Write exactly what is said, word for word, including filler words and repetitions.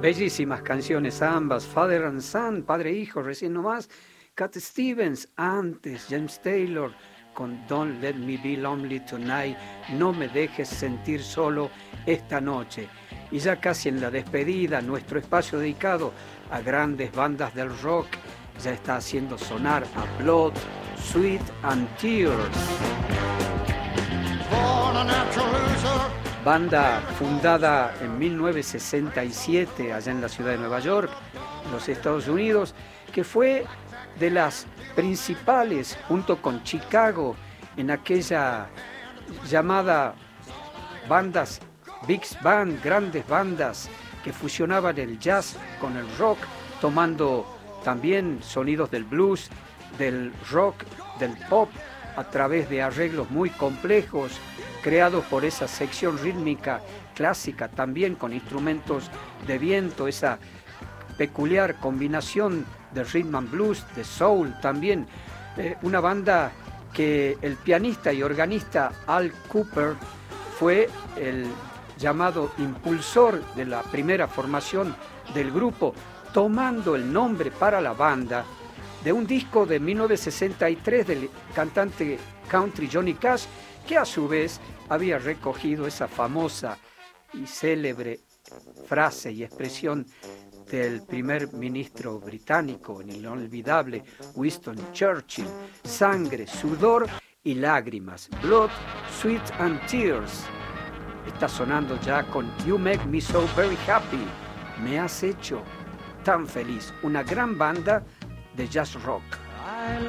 Bellísimas canciones ambas, Father and Son, Padre e Hijo, recién nomás, Cat Stevens, antes, James Taylor, con Don't Let Me Be Lonely Tonight, No Me Dejes Sentir Solo esta noche. Y ya casi en la despedida, nuestro espacio dedicado a grandes bandas del rock ya está haciendo sonar a Blood, Sweat and Tears. Banda fundada en mil novecientos sesenta y siete allá en la ciudad de Nueva York, en los Estados Unidos, que fue de las principales, junto con Chicago, en aquella llamada bandas Big Band, grandes bandas que fusionaban el jazz con el rock, tomando también sonidos del blues, del rock, del pop, a través de arreglos muy complejos, creados por esa sección rítmica clásica, también con instrumentos de viento, esa peculiar combinación de rhythm and blues, de soul también. Eh, una banda que el pianista y organista Al Kooper fue el llamado impulsor de la primera formación del grupo, tomando el nombre para la banda de un disco de mil novecientos sesenta y tres del cantante country Johnny Cash, que a su vez había recogido esa famosa y célebre frase y expresión del primer ministro británico, el inolvidable Winston Churchill: sangre, sudor y lágrimas. Blood, Sweat and Tears. Está sonando ya con You Make Me So Very Happy. Me has hecho tan feliz. Una gran banda de jazz rock.